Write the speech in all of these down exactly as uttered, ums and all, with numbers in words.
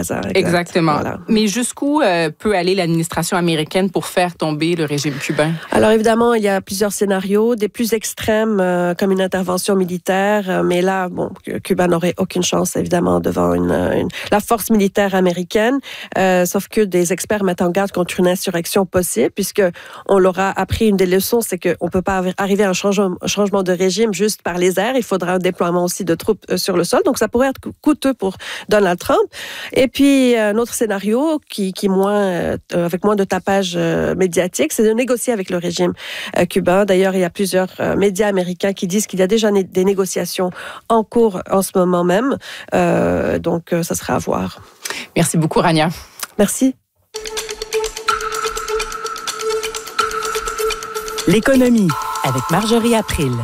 magasins. Exact. Exactement. Voilà. Mais jusqu'où euh, peut aller l'administration américaine pour faire tomber le régime cubain? Alors évidemment, il y a plusieurs scénarios, des plus extrêmes euh, comme une intervention militaire, euh, mais là, bon, Cuba n'aurait aucune chance évidemment devant une, une la force militaire américaine, euh, sauf que des experts mettent en garde contre une insurrection possible, puisque on leur a appris une des leçons, c'est qu'on peut pas arriver à un changement, changement de régime juste par les airs, il faudra un déploiement aussi de troupes euh, sur le sol, donc ça pourrait être coûteux pour Donald Trump. Et puis un autre scénario qui, qui moins, euh, avec moins de tapage euh, médiatique, c'est de négocier avec le régime euh, cubain. D'ailleurs, il y a plusieurs euh, médias américains qui disent qu'il y a déjà né- des négociations en cours en ce moment même. Euh, donc, euh, ça sera à voir. Merci beaucoup, Rania. Merci. L'économie avec Marjorie April.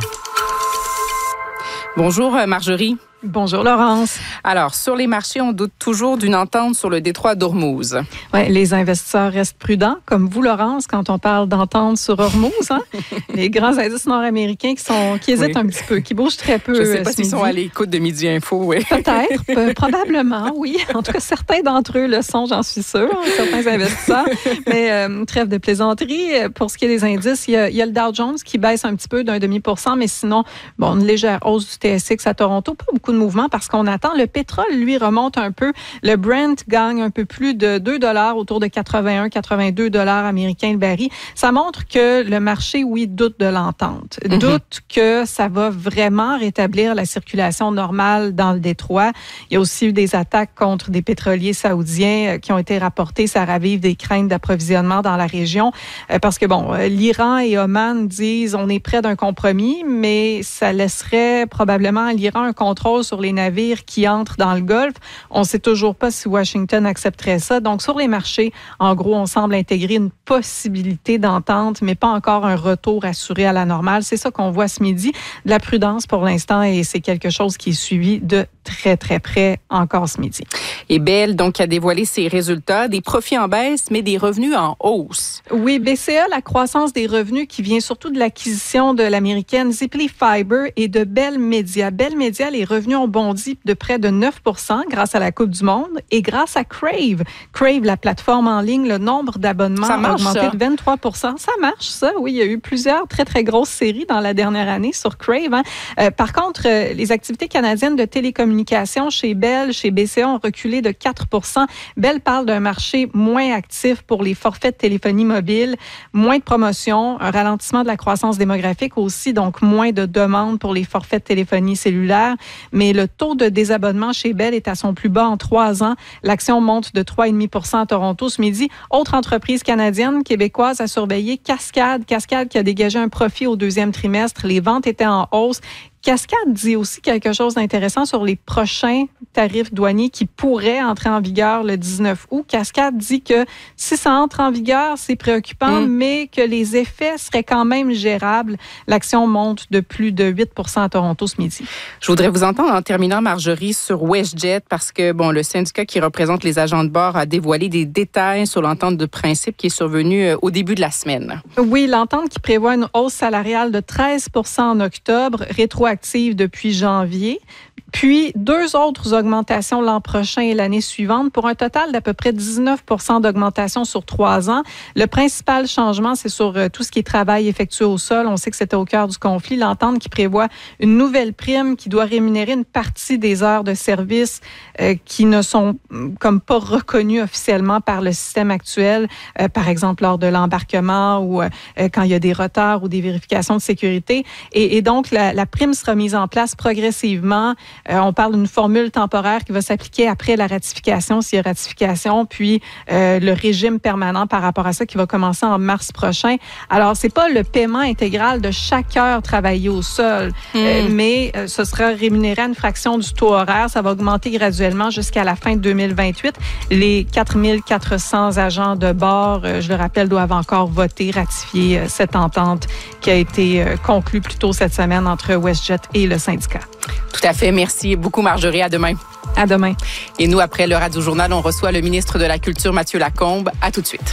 Bonjour, Marjorie. Bonjour Laurence. Alors, sur les marchés, on doute toujours d'une entente sur le détroit d'Ormuz. Ouais, les investisseurs restent prudents, comme vous Laurence, quand on parle d'entente sur Hormuz. Hein? Les grands indices nord-américains qui, sont, qui hésitent oui. un petit peu, qui bougent très peu. Je ne sais pas s'ils midi. sont à l'écoute de Midi Info. Oui. Peut-être, peu, probablement, oui. En tout cas, certains d'entre eux le sont, j'en suis sûre, certains investisseurs. Mais euh, trêve de plaisanterie. Pour ce qui est des indices, il y a, il y a le Dow Jones qui baisse un petit peu d'un demi pour cent, mais sinon, bon, une légère hausse du T S X à Toronto, pas beaucoup de mouvement parce qu'on attend. Le pétrole, lui, remonte un peu. Le Brent gagne un peu plus de deux dollars, autour de quatre-vingt-un à quatre-vingt-deux dollars américains le baril. Ça montre que le marché, oui, doute de l'entente. Mm-hmm. Doute que ça va vraiment rétablir la circulation normale dans le détroit. Il y a aussi eu des attaques contre des pétroliers saoudiens qui ont été rapportées. Ça ravive des craintes d'approvisionnement dans la région. Parce que, bon, l'Iran et Oman disent on est près d'un compromis, mais ça laisserait probablement à l'Iran un contrôle sur les navires qui entrent dans le Golfe. On ne sait toujours pas si Washington accepterait ça. Donc, sur les marchés, en gros, on semble intégrer une possibilité d'entente, mais pas encore un retour assuré à la normale. C'est ça qu'on voit ce midi. De la prudence pour l'instant, et c'est quelque chose qui est suivi de très, très près encore ce midi. Et Bell, donc, a dévoilé ses résultats. Des profits en baisse, mais des revenus en hausse. Oui, B C A, la croissance des revenus qui vient surtout de l'acquisition de l'américaine Ziply Fiber et de Bell Media. Bell Media, les revenus ont bondi de près de neuf pour cent grâce à la Coupe du Monde et grâce à Crave. Crave, la plateforme en ligne, le nombre d'abonnements ça marche, a augmenté ça. de vingt-trois pour cent. Ça marche, ça. Oui, il y a eu plusieurs très, très grosses séries dans la dernière année sur Crave. Hein. Euh, par contre, euh, les activités canadiennes de télécommunications chez Bell, chez B C A ont reculé de quatre pour cent. Bell parle d'un marché moins actif pour les forfaits de téléphonie mobile, moins de promotions, un ralentissement de la croissance démographique aussi, donc moins de demandes pour les forfaits de téléphonie cellulaire. Mais le taux de désabonnement chez Bell est à son plus bas en trois ans. L'action monte de trois virgule cinq pour cent à Toronto ce midi. Autre entreprise canadienne, québécoise à surveiller, Cascade. Cascade qui a dégagé un profit au deuxième trimestre. Les ventes étaient en hausse. Cascade dit aussi quelque chose d'intéressant sur les prochains tarifs douaniers qui pourraient entrer en vigueur le dix-neuf août. Cascade dit que si ça entre en vigueur, c'est préoccupant, mmh. mais que les effets seraient quand même gérables. L'action monte de plus de huit pour cent à Toronto ce midi. Je voudrais vous entendre en terminant, Marjorie, sur WestJet, parce que bon, le syndicat qui représente les agents de bord a dévoilé des détails sur l'entente de principe qui est survenue au début de la semaine. Oui, l'entente qui prévoit une hausse salariale de treize pour cent en octobre, rétroactive depuis janvier, puis deux autres augmentations l'an prochain et l'année suivante pour un total d'à peu près dix-neuf pour cent d'augmentation sur trois ans. Le principal changement, c'est sur tout ce qui est travail effectué au sol. On sait que c'était au cœur du conflit. L'entente qui prévoit une nouvelle prime qui doit rémunérer une partie des heures de service euh, qui ne sont comme pas reconnues officiellement par le système actuel, euh, par exemple lors de l'embarquement ou euh, quand il y a des retards ou des vérifications de sécurité. Et, et donc, la, la prime sera mise en place progressivement. Euh, on parle d'une formule temporaire qui va s'appliquer après la ratification, s'il y a ratification, puis euh, le régime permanent par rapport à ça qui va commencer en mars prochain. Alors, c'est pas le paiement intégral de chaque heure travaillée au sol, mmh. euh, mais euh, ce sera rémunéré à une fraction du taux horaire. Ça va augmenter graduellement jusqu'à la fin de deux mille vingt-huit. Les quatre mille quatre cents agents de bord, euh, je le rappelle, doivent encore voter, ratifier euh, cette entente qui a été euh, conclue plus tôt cette semaine entre WestJet et le syndicat. Tout à fait. Merci beaucoup, Marjorie. À demain. À demain. Et nous, après le Radio Journal, on reçoit le ministre de la Culture, Mathieu Lacombe. À tout de suite.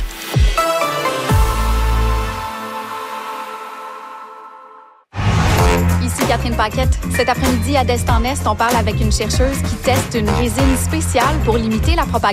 Ici Catherine Paquette. Cet après-midi, à Destin Est, on parle avec une chercheuse qui teste une résine spéciale pour limiter la propagation